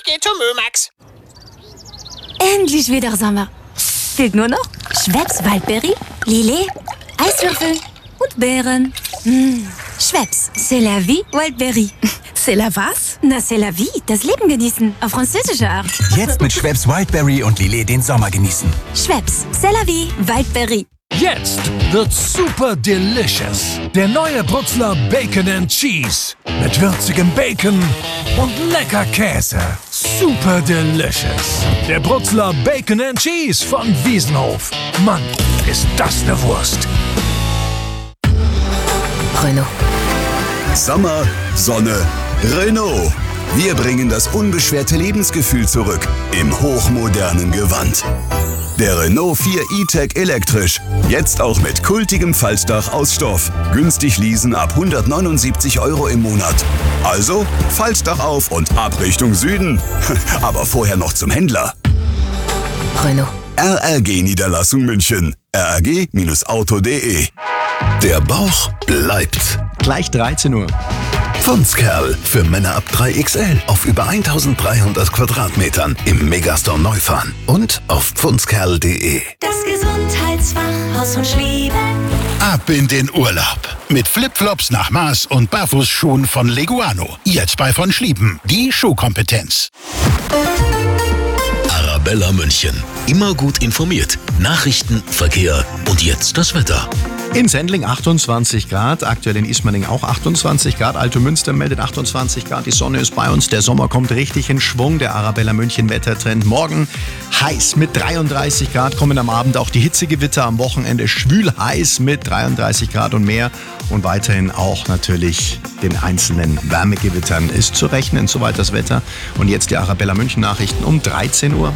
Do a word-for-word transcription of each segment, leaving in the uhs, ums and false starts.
Ich gehe zum Mömax. Endlich wieder Sommer. Fehlt nur noch Schweppes Waldberry, Lillet, Eiswürfel und Beeren. Mmh. Schweppes, c'est la vie Waldberry. C'est la was? Na, c'est la vie, das Leben genießen, auf französische Art. Jetzt mit Schweppes Wildberry und Lillet den Sommer genießen. Schweppes, c'est la vie Waldberry. Jetzt wird's super delicious. Der neue Brutzler Bacon and Cheese. Mit würzigem Bacon und lecker Käse. Super delicious. Der Brutzler Bacon and Cheese von Wiesenhof. Mann, ist das eine Wurst. Renault. Sommer, Sonne, Renault. Wir bringen das unbeschwerte Lebensgefühl zurück im hochmodernen Gewand. Der Renault vier E-Tech elektrisch. Jetzt auch mit kultigem Faltdach aus Stoff. Günstig leasen ab hundertneunundsiebzig Euro im Monat. Also Faltdach auf und ab Richtung Süden. Aber vorher noch zum Händler. Renault. R R G-Niederlassung München. r r g Auto punkt de. Der Bauch bleibt. Gleich dreizehn Uhr. Pfundskerl für Männer ab drei X L auf über eintausenddreihundert Quadratmetern im Megastore Neufahren und auf pfundskerl punkt de. Das Gesundheitsfachhaus von Schlieben. Ab in den Urlaub. Mit Flipflops nach Maß und Barfußschuhen von Leguano. Jetzt bei von Schlieben. Die Schuhkompetenz. Arabella München. Immer gut informiert. Nachrichten, Verkehr und jetzt das Wetter. In Sendling achtundzwanzig Grad, aktuell in Ismaning auch achtundzwanzig Grad, Altomünster meldet achtundzwanzig Grad, die Sonne ist bei uns, der Sommer kommt richtig in Schwung, der Arabella München Wettertrend morgen heiß mit dreiunddreißig Grad, kommen am Abend auch die Hitzegewitter, am Wochenende schwül heiß mit dreiunddreißig Grad und mehr und weiterhin auch natürlich den einzelnen Wärmegewittern ist zu rechnen, soweit das Wetter. Und jetzt die Arabella München Nachrichten um dreizehn Uhr.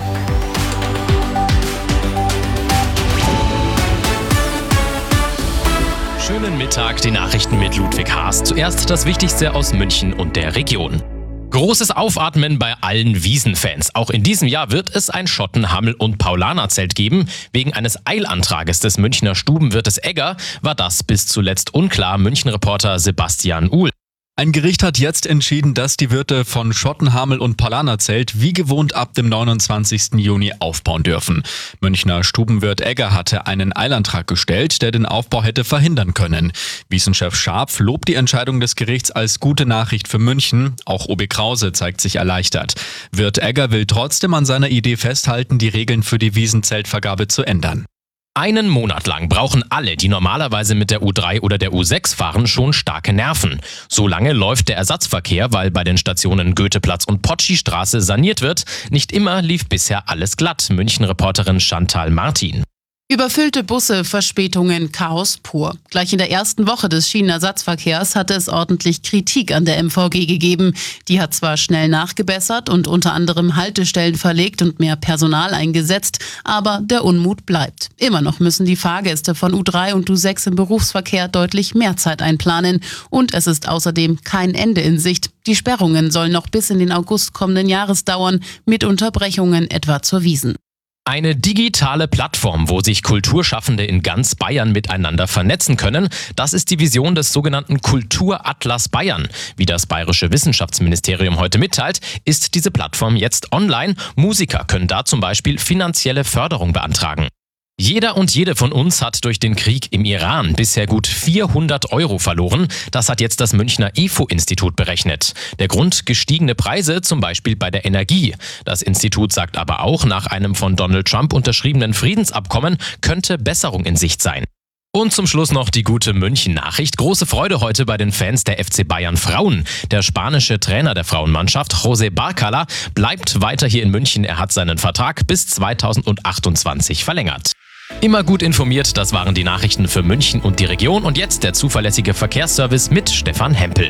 Schönen Mittag, die Nachrichten mit Ludwig Haas. Zuerst das Wichtigste aus München und der Region. Großes Aufatmen bei allen Wiesenfans. Auch in diesem Jahr wird es ein Schotten-, Hammel- und Paulanerzelt geben. Wegen eines Eilantrages des Münchner Stubenwirtes Egger war das bis zuletzt unklar. München-Reporter Sebastian Uhl. Ein Gericht hat jetzt entschieden, dass die Wirte von Schotten-, Hammel- und Paulanerzelt wie gewohnt ab dem neunundzwanzigsten Juni aufbauen dürfen. Münchner Stubenwirt Egger hatte einen Eilantrag gestellt, der den Aufbau hätte verhindern können. Wiesenchef Scharpf lobt die Entscheidung des Gerichts als gute Nachricht für München. Auch O B Krause zeigt sich erleichtert. Wirt Egger will trotzdem an seiner Idee festhalten, die Regeln für die Wiesenzeltvergabe zu ändern. Einen Monat lang brauchen alle, die normalerweise mit der U drei oder der U sechs fahren, schon starke Nerven. So lange läuft der Ersatzverkehr, weil bei den Stationen Goetheplatz und Potschi-Straße saniert wird. Nicht immer lief bisher alles glatt. München-Reporterin Chantal Martin. Überfüllte Busse, Verspätungen, Chaos pur. Gleich in der ersten Woche des Schienenersatzverkehrs hatte es ordentlich Kritik an der M V G gegeben. Die hat zwar schnell nachgebessert und unter anderem Haltestellen verlegt und mehr Personal eingesetzt, aber der Unmut bleibt. Immer noch müssen die Fahrgäste von U drei und U sechs im Berufsverkehr deutlich mehr Zeit einplanen. Und es ist außerdem kein Ende in Sicht. Die Sperrungen sollen noch bis in den August kommenden Jahres dauern, mit Unterbrechungen etwa zur Wiesn. Eine digitale Plattform, wo sich Kulturschaffende in ganz Bayern miteinander vernetzen können. Das ist die Vision des sogenannten Kulturatlas Bayern. Wie das Bayerische Wissenschaftsministerium heute mitteilt, ist diese Plattform jetzt online. Musiker können da zum Beispiel finanzielle Förderung beantragen. Jeder und jede von uns hat durch den Krieg im Iran bisher gut vierhundert Euro verloren. Das hat jetzt das Münchner I F O-Institut berechnet. Der Grund: gestiegene Preise, zum Beispiel bei der Energie. Das Institut sagt aber auch, nach einem von Donald Trump unterschriebenen Friedensabkommen könnte Besserung in Sicht sein. Und zum Schluss noch die gute München-Nachricht. Große Freude heute bei den Fans der F C Bayern Frauen. Der spanische Trainer der Frauenmannschaft, José Barcala, bleibt weiter hier in München. Er hat seinen Vertrag bis zweitausendachtundzwanzig verlängert. Immer gut informiert, das waren die Nachrichten für München und die Region. Und jetzt der zuverlässige Verkehrsservice mit Stefan Hempel.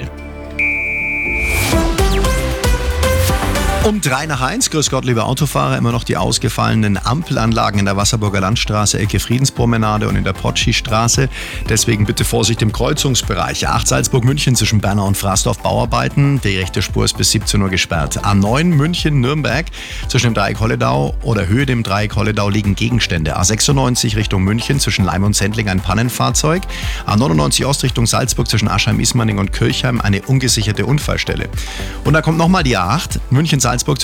Um drei nach eins, grüß Gott, liebe Autofahrer, immer noch die ausgefallenen Ampelanlagen in der Wasserburger Landstraße, Ecke Friedenspromenade und in der Potschi-Straße. Deswegen bitte Vorsicht im Kreuzungsbereich. A acht Salzburg-München zwischen Bernau und Frasdorf Bauarbeiten. Die rechte Spur ist bis siebzehn Uhr gesperrt. A neun München-Nürnberg zwischen dem Dreieck Holledau oder Höhe dem Dreieck Holledau liegen Gegenstände. A sechsundneunzig Richtung München zwischen Leim und Sendling ein Pannenfahrzeug. A neunundneunzig Ost Richtung Salzburg zwischen Aschheim, Ismaning und Kirchheim eine ungesicherte Unfallstelle. Und da kommt nochmal die A acht München-Salzburg